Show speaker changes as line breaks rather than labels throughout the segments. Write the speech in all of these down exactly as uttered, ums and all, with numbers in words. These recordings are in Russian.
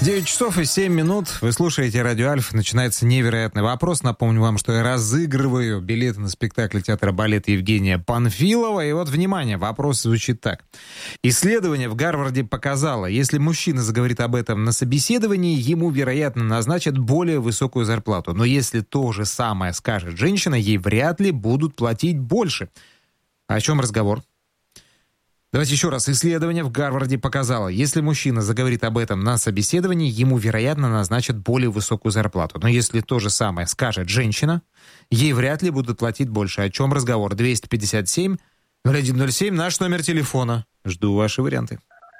девять часов и семь минут. Вы слушаете Радио Альфа. Начинается невероятный вопрос. Напомню вам, что я разыгрываю билеты на спектакль театра балета Евгения Панфилова. И вот, внимание, вопрос звучит так. Исследование в Гарварде показало, если мужчина заговорит об этом на собеседовании, ему, вероятно, назначат более высокую зарплату. Но если то же самое скажет женщина, ей вряд ли будут платить больше. О чем разговор? Давайте еще раз. Исследование в Гарварде показало, если мужчина заговорит об этом на собеседовании, ему, вероятно, назначат более высокую зарплату. Но если то же самое скажет женщина, ей вряд ли будут платить больше. О чем разговор? двести пятьдесят семь ноль один ноль семь, наш номер телефона. Жду ваши варианты.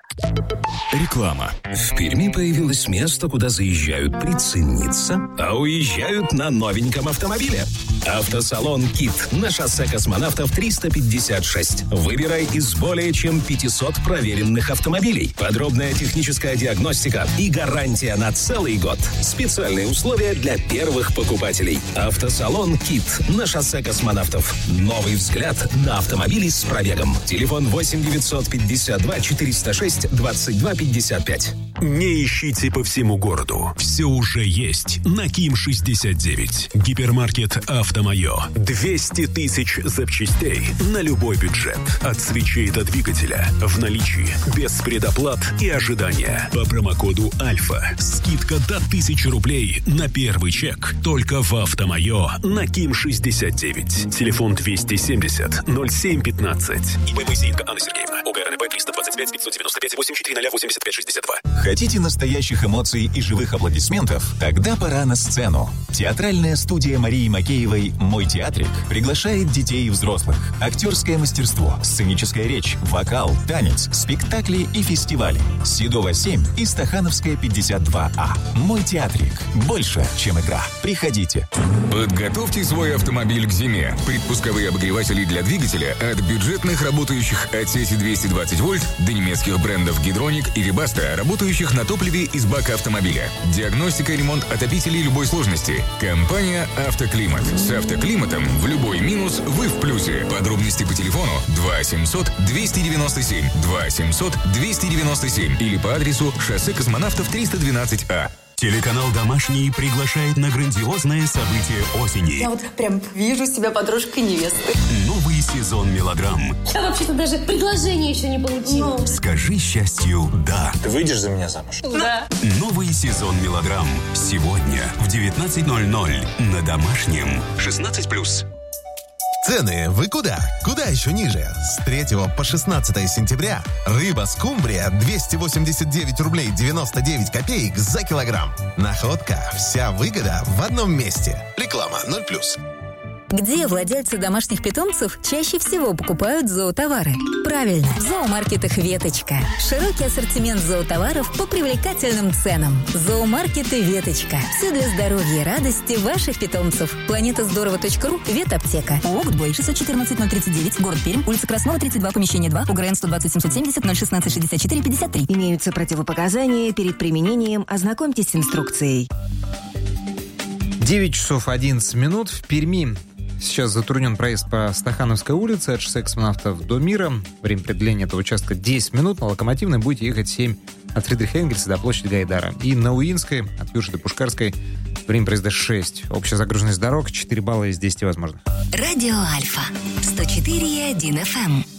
Реклама. В Перми появилось место, куда заезжают прицениться, а уезжают на новеньком автомобиле. Автосалон «Кит» на шоссе Космонавтов триста пятьдесят шесть. Выбирай из более чем пятисот проверенных автомобилей. Подробная техническая диагностика и гарантия на целый год. Специальные условия для первых покупателей. Автосалон «Кит» на шоссе Космонавтов. Новый взгляд на автомобили с пробегом. Телефон восемь девятьсот пятьдесят два четыреста шесть двадцать два пятьдесят пять.
Не ищите по всему городу. Все уже есть на Ким шестьдесят девять. Гипермаркет «Автомойо». двести тысяч запчастей на любой бюджет. От свечей до двигателя. В наличии. Без предоплат и ожидания. По промокоду «Альфа». Скидка до тысячи рублей на первый чек. Только в «Автомойо» на Ким шестьдесят девять. Телефон двести семьдесят ноль семь пятнадцать. ИП Моисеенко Анна Сергеевна. ОГРНП триста двадцать пять пятьсот девяносто пять восемь четыре ноль восемьдесят пять шестьдесят два.
Хотите настоящих эмоций и живых аплодисментов? Тогда пора на сцену. Театральная студия Марии Макеевой «Мой театрик» приглашает детей и взрослых. Актерское мастерство, сценическая речь, вокал, танец, спектакли и фестивали. Седова семь и Стахановская пятьдесят два А. «Мой театрик». Больше, чем игра. Приходите.
Подготовьте свой автомобиль к зиме. Предпусковые обогреватели для двигателя от бюджетных, работающих от сети двести двадцать вольт, до немецких брендов «Гидроник» и «Рибаста», работающих на топливе из бака автомобиля. Диагностика и ремонт отопителей любой сложности. Компания «Автоклимат». С «Автоклиматом» в любой минус вы в плюсе. Подробности по телефону два семьсот двести девяносто семь, два семьсот двести девяносто семь или по адресу шоссе Космонавтов триста двенадцать А.
Телеканал «Домашний» приглашает на грандиозное событие осени.
Я вот прям вижу себя подружкой невесты.
Новый сезон мелодрам.
Я вообще-то даже предложение еще не получила.
Ну. Скажи счастью «да».
Ты выйдешь за меня замуж?
Да.
Новый сезон мелодрам. Сегодня в девятнадцать ноль ноль на Домашнем. шестнадцать плюс.
Цены вы куда? Куда еще ниже? С третьего по шестнадцатое сентября рыба скумбрия двести восемьдесят девять рублей девяносто девять копеек за килограмм. Находка. Вся выгода в одном месте. Реклама ноль плюс.
Где владельцы домашних питомцев чаще всего покупают зоотовары? Правильно, в зоомаркетах «Веточка». Широкий ассортимент зоотоваров по привлекательным ценам. Зоомаркеты «Веточка». Все для здоровья и радости ваших питомцев. Планета здорово точка ру, ветаптека. ООО «Гудбой», шестьсот четырнадцать ноль тридцать девять, город Пермь, улица Краснова, тридцать два, помещение два, УГРН сто двадцать семьсот семьдесят ноль шестнадцать шестьдесят четыре пятьдесят три.
Имеются противопоказания перед применением. Ознакомьтесь с инструкцией.
девять часов одиннадцать минут в Перми. Сейчас затруднен проезд по Стахановской улице от шоссе Космонавтов до Мира. Время преодоления этого участка десять минут. На Локомотивной будете ехать семь от Фридриха Энгельса до площади Гайдара. И на Уинской от Юрши до Пушкарской время проезда шесть. Общая загруженность дорог четыре балла из десяти возможно.
Радио Альфа. сто четыре и один эф эм.